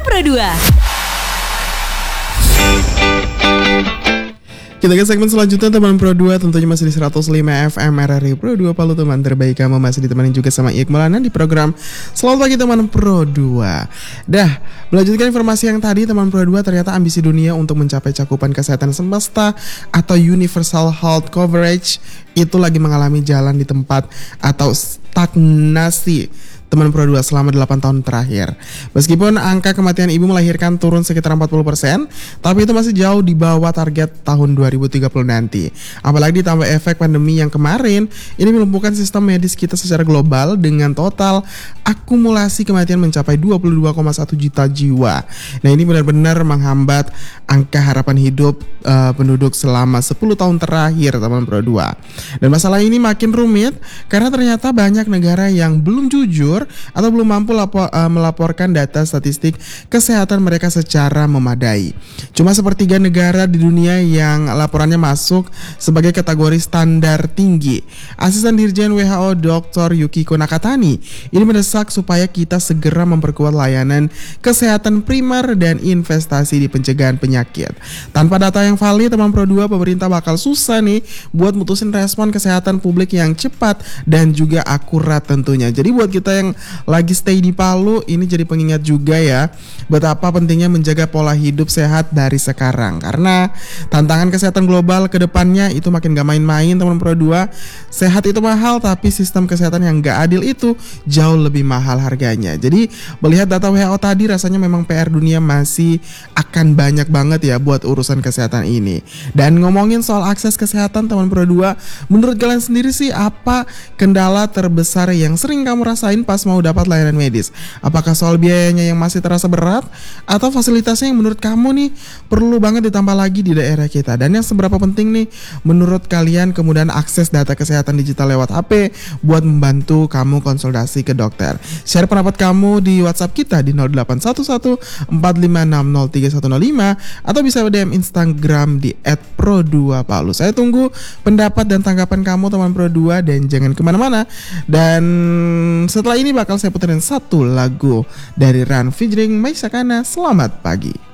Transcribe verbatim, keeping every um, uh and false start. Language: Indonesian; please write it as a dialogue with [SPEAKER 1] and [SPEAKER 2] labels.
[SPEAKER 1] Pro dua.
[SPEAKER 2] Kita ke segmen selanjutnya teman Pro dua, tentunya masih di seratus lima F M R R I Pro dua Palu. Teman terbaik kamu masih ditemani juga sama Iqbal Anan di program Selamat Pagi Teman Pro dua. Dah, melanjutkan informasi yang tadi teman Pro dua, ternyata ambisi dunia untuk mencapai cakupan kesehatan semesta atau Universal Health Coverage itu lagi mengalami jalan di tempat atau stagnasi teman Pro dua selama delapan tahun terakhir. Meskipun angka kematian ibu melahirkan turun sekitar empat puluh persen, tapi itu masih jauh di bawah target tahun dua ribu tiga puluh nanti. Apalagi ditambah efek pandemi yang kemarin, ini melumpuhkan sistem medis kita secara global dengan total akumulasi kematian mencapai dua puluh dua koma satu juta jiwa. Nah, ini benar-benar menghambat angka harapan hidup uh, penduduk selama sepuluh tahun terakhir teman Pro dua. Dan masalah ini makin rumit karena ternyata banyak negara yang belum jujur atau belum mampu lapor, uh, melaporkan data statistik kesehatan mereka secara memadai. Cuma sepertiga negara di dunia yang laporannya masuk sebagai kategori standar tinggi. Asisten Dirjen W H O doktor Yukiko Nakatani ini mendesak supaya kita segera memperkuat layanan kesehatan primer dan investasi di pencegahan penyakit. Tanpa data yang valid teman Pro dua, pemerintah bakal susah nih buat mutusin respon kesehatan publik yang cepat dan juga akurat tentunya. Jadi buat kita yang lagi stay di Palu, ini jadi pengingat juga ya betapa pentingnya menjaga pola hidup sehat dari sekarang, karena tantangan kesehatan global ke depannya itu makin gak main-main teman Pro dua. Sehat itu mahal, tapi sistem kesehatan yang gak adil itu jauh lebih mahal harganya. Jadi melihat data W H O tadi, rasanya memang P R dunia masih akan banyak banget ya buat urusan kesehatan ini. Dan ngomongin soal akses kesehatan teman Pro dua, menurut kalian sendiri sih apa kendala terbesar yang sering kamu rasain pas mau dapat layanan medis? Apakah soal biayanya yang masih terasa berat, atau fasilitasnya yang menurut kamu nih perlu banget ditambah lagi di daerah kita? Dan yang seberapa penting nih menurut kalian kemudian akses data kesehatan digital lewat H P buat membantu kamu konsultasi ke dokter? Share pendapat kamu di WhatsApp kita di nol delapan satu satu empat lima enam nol tiga satu nol lima atau bisa D M Instagram di et pro dua palu. Saya tunggu pendapat dan tanggapan kamu teman Pro dua, dan jangan kemana-mana. Dan setelah ini bakal saya puterin satu lagu dari Ran featuring Maisakana. Selamat pagi.